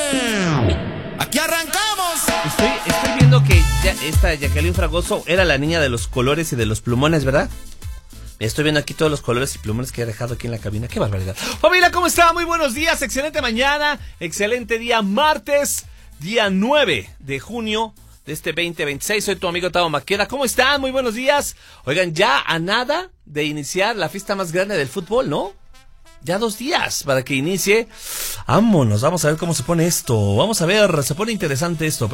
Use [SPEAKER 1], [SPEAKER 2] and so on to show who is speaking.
[SPEAKER 1] ¡Aquí arrancamos!
[SPEAKER 2] Estoy viendo que esta Jacqueline Fragoso era la niña de los colores y de los plumones, ¿verdad? Estoy viendo aquí todos los colores y plumones que he dejado aquí en la cabina. ¡Qué barbaridad! Familia, ¿cómo está? Muy buenos días, excelente mañana, excelente día, martes, día 9 de junio de este 2026. Soy tu amigo Tavo Maqueda. ¿Cómo están? Muy buenos días. Oigan, ya a nada de iniciar la fiesta más grande del fútbol, ¿no? Ya 2 días para que inicie. Vámonos, vamos a ver cómo se pone esto. Vamos a ver, se pone interesante esto.